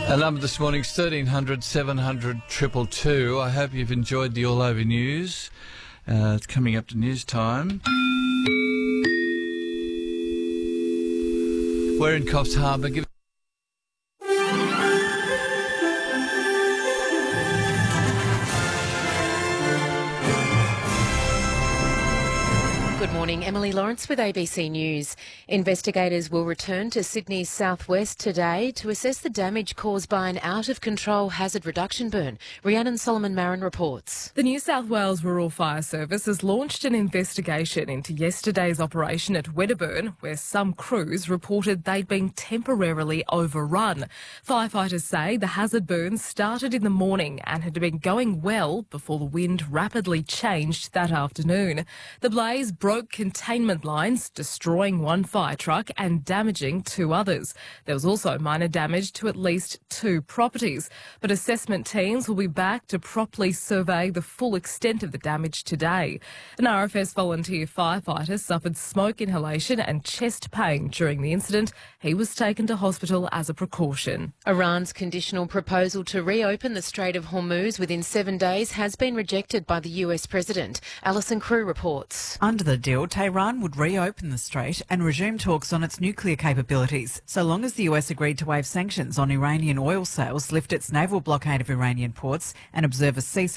Our number this morning is 1300 700 222. I hope you've enjoyed the All Over News. It's coming up to news time. We're in Coffs Harbour. Good morning, Emily Lawrence with ABC News. Investigators will return to Sydney's southwest today to assess the damage caused by an out-of-control hazard reduction burn. Rhiannon Solomon-Marin reports. The New South Wales Rural Fire Service has launched an investigation into yesterday's operation at Wedderburn, where some crews reported they'd been temporarily overrun. Firefighters say the hazard burn started in the morning and had been going well before the wind rapidly changed that afternoon. The blaze broke containment lines, destroying one fire truck and damaging two others. There was also minor damage to at least two properties, but assessment teams will be back to properly survey the full extent of the damage today. An RFS volunteer firefighter suffered smoke inhalation and chest pain during the incident. He was taken to hospital as a precaution. Iran's conditional proposal to reopen the Strait of Hormuz within 7 days has been rejected by the US President. Alison Crew reports. Under the deal, Tehran would reopen the strait and resume talks on its nuclear capabilities, so long as the US agreed to waive sanctions on Iranian oil sales, lift its naval blockade of Iranian ports and observe a ceasefire.